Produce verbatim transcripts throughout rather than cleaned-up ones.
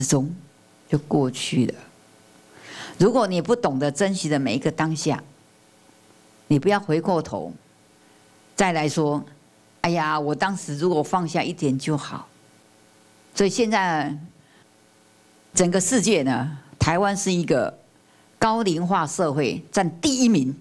之中就过去了。如果你不懂得珍惜的每一个当下，你不要回过头再来说，哎呀，我当时如果放下一点就好。所以现在整个世界呢，台湾是一个高龄化社会，占第一名，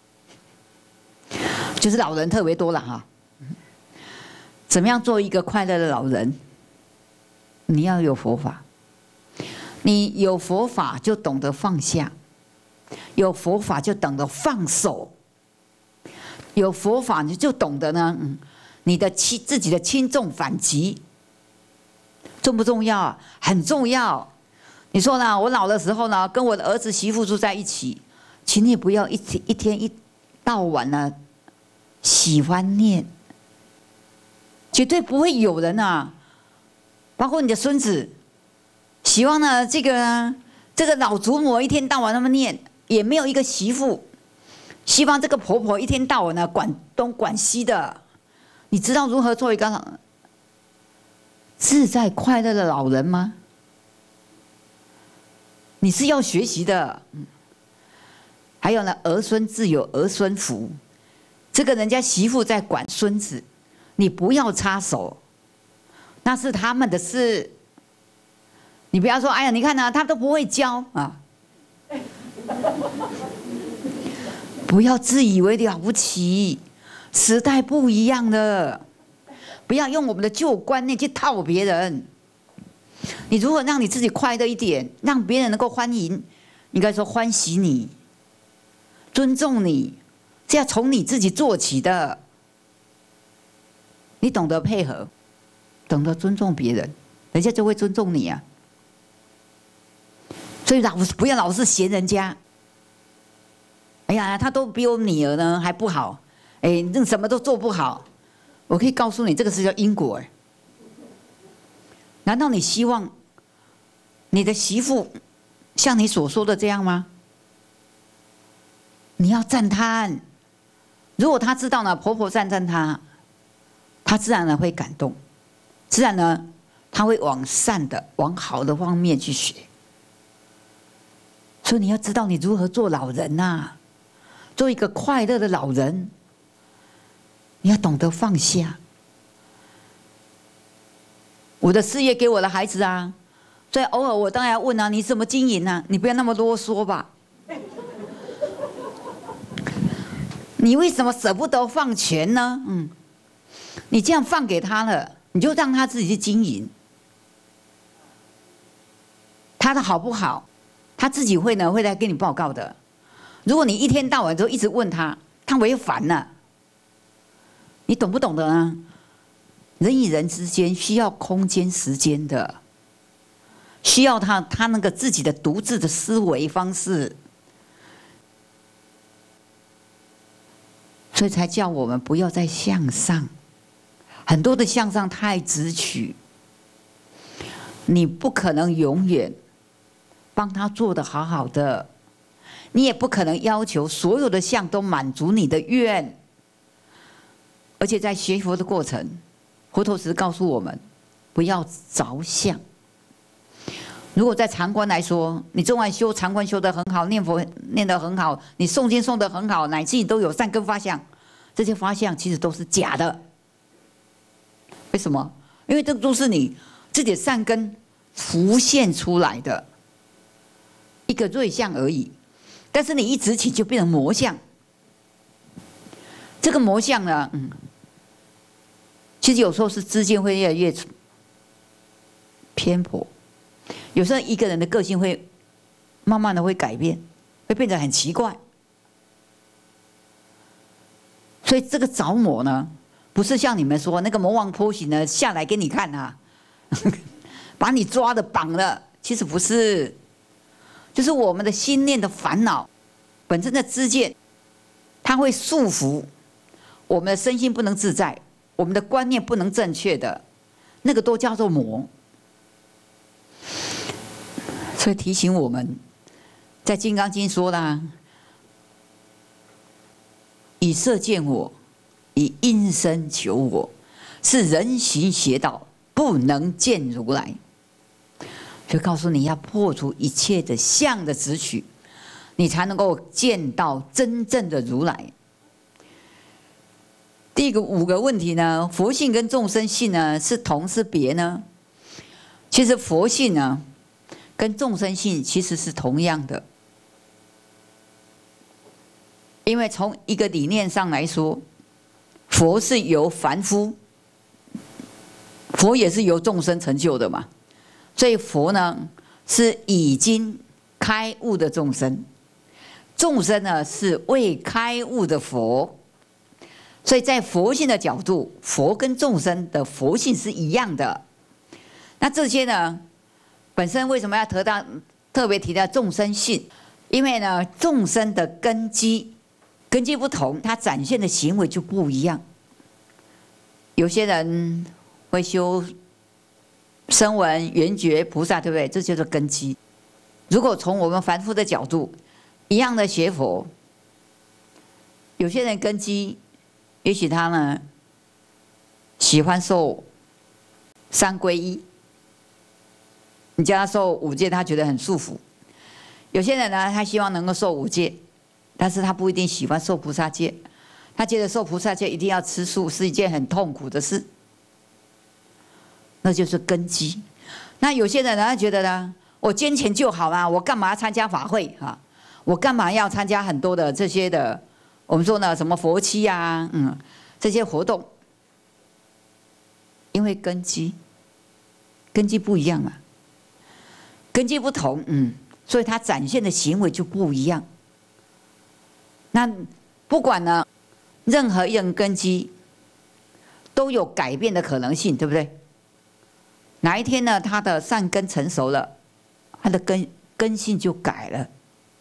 就是老人特别多了哈。怎么样做一个快乐的老人？你要有佛法，你有佛法就懂得放下，有佛法就懂得放手，有佛法你就懂得呢，嗯，你的轻自己的轻重缓急，重不重要？很重要。你说呢？我老的时候呢，跟我的儿子媳妇住在一起，请你不要一天一天一到晚呢喜欢念，绝对不会有人啊，包括你的孙子，希望呢这个呢这个老祖母一天到晚那么念，也没有一个媳妇希望这个婆婆一天到晚呢管东管西的。你知道如何做一个自在快乐的老人吗？你是要学习的。还有呢，儿孙自有儿孙福，这个人家媳妇在管孙子，你不要插手，那是他们的事。你不要说，哎呀，你看啊，他都不会教啊，不要自以为了不起，时代不一样了，不要用我们的旧观念去套别人。你如何让你自己快乐一点，让别人能够欢迎，应该说欢喜你，尊重你，这要从你自己做起的。你懂得配合，懂得尊重别人，人家就会尊重你啊。所以老不要老是嫌人家，哎呀，他都比我女儿呢还不好，哎，那什么都做不好。我可以告诉你，这个是叫因果哎。难道你希望你的媳妇像你所说的这样吗？你要赞叹，如果她知道呢，婆婆赞叹她，她自然呢会感动，自然呢她会往善的、往好的方面去学。所以你要知道你如何做老人呐、啊，做一个快乐的老人，你要懂得放下。我的事业给我的孩子啊，所以偶尔我当然要问啊，你怎么经营啊？你不要那么啰嗦吧。你为什么舍不得放权呢？嗯，你这样放给他了，你就让他自己去经营。他的好不好，他自己会呢会来跟你报告的。如果你一天到晚都一直问他，他会烦了。你懂不懂得呢？人与人之间需要空间、时间的，需要他他那个自己的独自的思维方式，所以才叫我们不要再向上。很多的向上太直取，你不可能永远帮他做得好好的，你也不可能要求所有的相都满足你的愿。而且在学佛的过程，佛陀只告诉我们不要着相。如果在禅观来说，你纵然修禅观修得很好，念佛念得很好，你诵经诵得很好，乃至你都有善根发相，这些发相其实都是假的。为什么？因为这都是你自己的善根浮现出来的一个瑞相而已。但是你一直起就变成魔相。这个魔相呢，嗯，其实有时候是知见会越来越偏颇，有时候一个人的个性会慢慢的会改变，会变得很奇怪。所以这个着魔呢，不是像你们说那个魔王波形呢下来给你看啊，把你抓的绑了，其实不是，就是我们的心念的烦恼本身的知见，它会束缚我们的身心不能自在，我们的观念不能正确的，那个都叫做魔。所以提醒我们，在《金刚经》说啦，以色见我，以音声求我，是人行邪道，不能见如来。 就告诉你要破除一切的相的执取，你才能够见到真正的如来。第一个五个问题呢，佛性跟众生性呢是同是别呢？其实佛性呢跟众生性其实是同样的，因为从一个理念上来说，佛是由凡夫，佛也是由众生成就的嘛，所以佛呢是已经开悟的众生，众生呢是未开悟的佛。所以在佛性的角度，佛跟众生的佛性是一样的。那这些呢，本身为什么要特到特别提到众生性？因为呢，众生的根基根基不同，它展现的行为就不一样。有些人会修声闻、缘觉、菩萨，对不对？这就是根基。如果从我们凡夫的角度，一样的学佛，有些人根基。也许他呢喜欢受三皈依，你叫他受五戒，他觉得很束缚。有些人呢，他希望能够受五戒，但是他不一定喜欢受菩萨戒，他觉得受菩萨戒一定要吃素，是一件很痛苦的事。那就是根基。那有些人呢，他觉得呢，我捐钱就好啦，我干嘛要参加法会啊？我干嘛要参加很多的这些的？我们说呢，什么佛七啊，嗯，这些活动，因为根基，根基不一样嘛，根基不同，嗯，所以它展现的行为就不一样。那不管呢，任何一人根基都有改变的可能性，对不对？哪一天呢，他的善根成熟了，他的根根性就改了。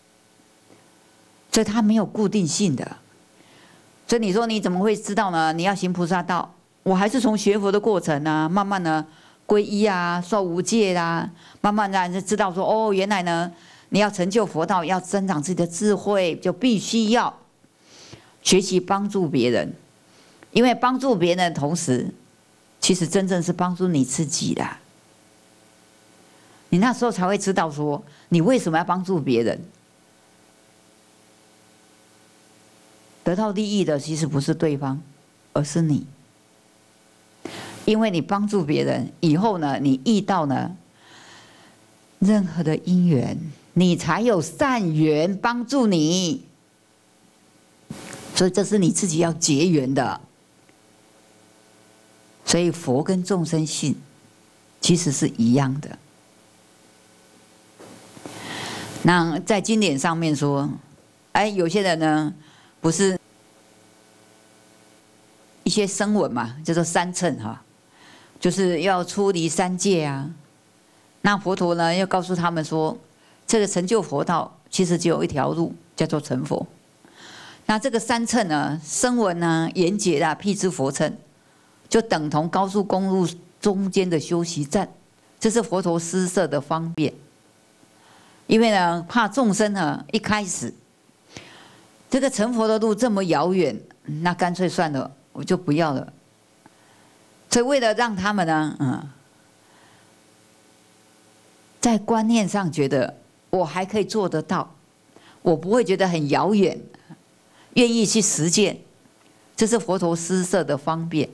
所以它没有固定性的，所以你说你怎么会知道呢？你要行菩萨道，我还是从学佛的过程啊，慢慢的皈依啊，受无戒啊，慢慢的就知道说，哦，原来呢，你要成就佛道，要增长自己的智慧，就必须要学习帮助别人，因为帮助别人的同时，其实真正是帮助你自己的。你那时候才会知道说，你为什么要帮助别人。得到利益的其实不是对方，而是你。因为你帮助别人以后呢，你遇到呢任何的因缘，你才有善缘帮助你。所以这是你自己要结缘的。所以佛跟众生性其实是一样的。那在经典上面说，哎，有些人呢，不是一些声闻嘛，叫做三乘哈，就是要出离三界啊。那佛陀呢，要告诉他们说，这个成就佛道其实只有一条路，叫做成佛。那这个三乘呢，声闻啊、缘觉啊、辟支佛乘，就等同高速公路中间的休息站，这是佛陀施设的方便。因为呢，怕众生呢一开始这个成佛的路这么遥远，那干脆算了，我就不要了。所以为了让他们呢，嗯，在观念上觉得我还可以做得到，我不会觉得很遥远，愿意去实践，这是佛陀施设的方便。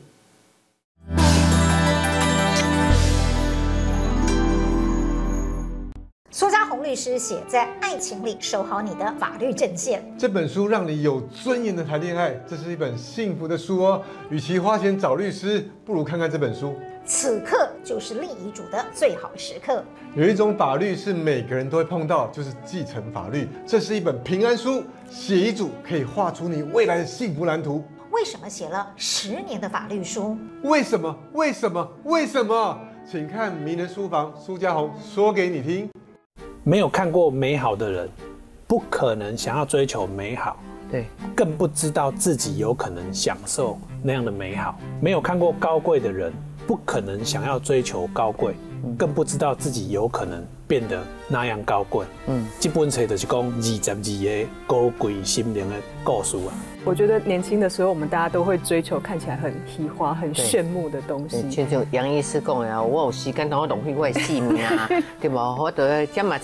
苏家红律师写在爱情里守好你的法律阵线。 这本书让你有尊严的谈恋爱，这是一本幸福的书哦。与其花钱找律师，不如看看这本书。 此刻就是立遗嘱的最好时刻。 有一种法律是每个人都会碰到，就是继承法律。这是一本平安书，写遗嘱可以画出你未来的幸福蓝图。 为什么写了十年的法律书？ 为什么？为什么？为什么？请看名人书房，苏家红说给你听。 没有看过美好的人，不可能想要追求美好，对，更不知道自己有可能享受那样的美好。没有看过高贵的人， 不可能想要追求高贵，更不知道自己有可能变得那样高贵。嗯，这本册就是讲二十二个高贵心灵的故事啊。 我觉得年轻的时候，我们大家都会追求看起来很稀花、很炫目的东西。 就像杨医师讲的啊，我有时间同我浪费我的性命啊，对不？我得这嘛